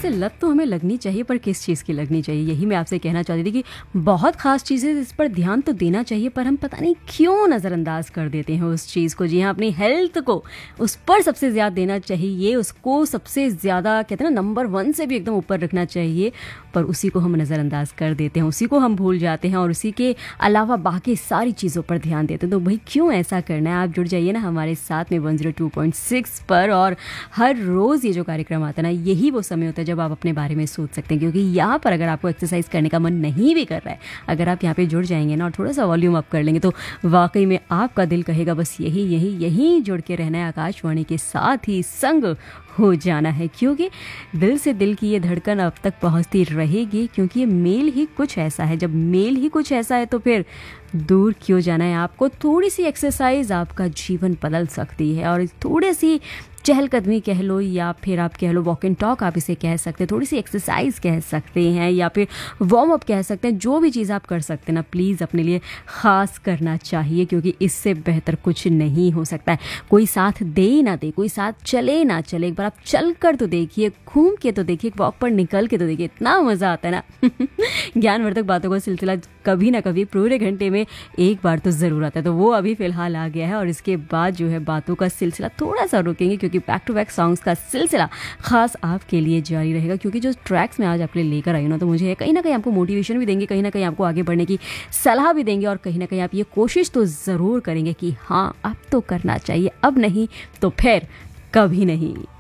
वैसे लत तो हमें लगनी चाहिए, पर किस चीज़ की लगनी चाहिए, यही मैं आपसे कहना चाहती थी कि बहुत ख़ास चीज़ें इस पर ध्यान तो देना चाहिए, पर हम पता नहीं क्यों नज़रअंदाज कर देते हैं उस चीज़ को। जी हाँ, अपनी हेल्थ को उस पर सबसे ज़्यादा देना चाहिए, उसको सबसे ज़्यादा कहते हैं ना नंबर 1 से भी एकदम ऊपर रखना चाहिए, पर उसी को हम नज़रअंदाज कर देते हैं, उसी को हम भूल जाते हैं और उसी के अलावा बाकी सारी चीज़ों पर ध्यान देते हैं। तो भाई क्यों ऐसा करना है? आप जुड़ जाइए ना हमारे साथ में 102.6 पर, और हर रोज़ ये जो कार्यक्रम आता है ना, यही वो समय होता है जब आप अपने बारे में सोच सकते हैं, क्योंकि यहाँ पर अगर आपको एक्सरसाइज करने का मन नहीं भी कर रहा है, अगर आप यहाँ पे जुड़ जाएंगे ना और थोड़ा सा वॉल्यूम अप कर लेंगे, तो वाकई में आपका दिल कहेगा बस यही यही यही जुड़ के रहना है, आकाशवाणी के साथ ही संग हो जाना है, क्योंकि दिल से दिल की ये धड़कन अब तक पहुंचती रहेगी, क्योंकि ये मेल ही कुछ ऐसा है। जब मेल ही कुछ ऐसा है तो फिर दूर क्यों जाना है आपको? थोड़ी सी एक्सरसाइज आपका जीवन बदल सकती है, और थोड़ी सी चहलकदमी कह लो, या फिर आप कह लो वॉक एंड टॉक, आप इसे कह सकते हैं, थोड़ी सी एक्सरसाइज कह सकते हैं, या फिर वार्म अप कह सकते हैं। जो भी चीज़ आप कर सकते हैं ना, प्लीज़ अपने लिए ख़ास करना चाहिए, क्योंकि इससे बेहतर कुछ नहीं हो सकता है। कोई साथ दे ना दे, कोई साथ चले ना चले, एक बार आप चल कर तो देखिए, घूम के तो देखिए, वॉक पर निकल के तो देखिए, इतना मज़ा आता है ना। ज्ञानवर्धक बातों का सिलसिला कभी ना कभी पूरे घंटे में एक बार तो ज़रूर आता है, तो वो अभी फ़िलहाल आ गया है, और इसके बाद जो है बातों का सिलसिला थोड़ा सा रुकेंगे, क्योंकि बैक टू बैक सॉन्ग्स का सिलसिला खास आपके लिए जारी रहेगा। क्योंकि जो ट्रैक्स मैं आज आपके लिए लेकर आई हूँ ना, तो मुझे कहीं ना कहीं आपको मोटिवेशन भी देंगे, कहीं ना कहीं आपको आगे बढ़ने की सलाह भी देंगे, और कहीं ना कहीं आप ये कोशिश तो ज़रूर करेंगे कि हाँ अब तो करना चाहिए, अब नहीं तो फिर कभी नहीं।